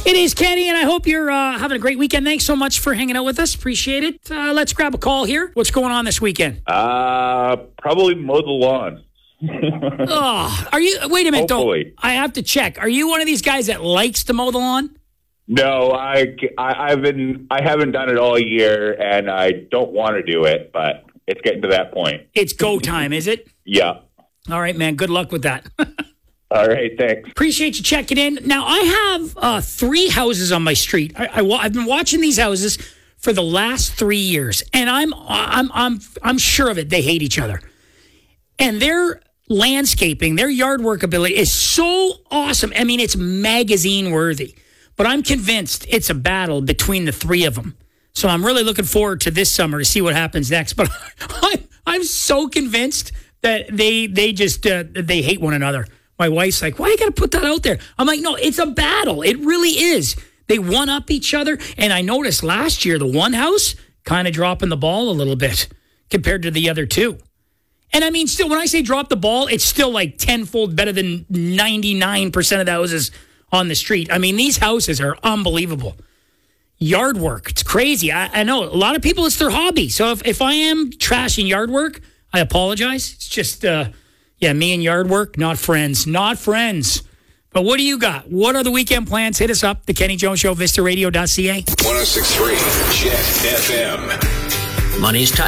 It is Kenny, and I hope you're having a great weekend. Thanks so much for hanging out with us. Appreciate it. Let's grab a call here. What's going on this weekend? Probably mow the lawn. Are you? Wait a minute, Hopefully. I have to check. Are you one of these guys that likes to mow the lawn? No, I haven't done it all year, and I don't want to do it, but it's getting to that point. It's go time, is it? Yeah. All right, man. Good luck with that. All right, thanks. Appreciate you checking in. Now, I have 3 houses on my street. I've been watching these houses for the last 3 years, and I'm sure of it. They hate each other, and their landscaping, their yard work ability is so awesome. I mean, it's magazine worthy. But I'm convinced it's a battle between the 3 of them. So I'm really looking forward to this summer to see what happens next. But I'm so convinced that they hate one another. My wife's like, why you got to put that out there? I'm like, no, it's a battle. It really is. They one-up each other. And I noticed last year, the one house kind of dropping the ball a little bit compared to the other 2. And I mean, still, when I say drop the ball, it's still like tenfold better than 99% of the houses on the street. I mean, these houses are unbelievable. Yard work, it's crazy. I know a lot of people, it's their hobby. So if I am trashing yard work, I apologize. It's just, me and yard work, not friends. Not friends. But what do you got? What are the weekend plans? Hit us up, The Kenny Jones Show, vistaradio.ca. 106.3 Jet FM. Money's tight.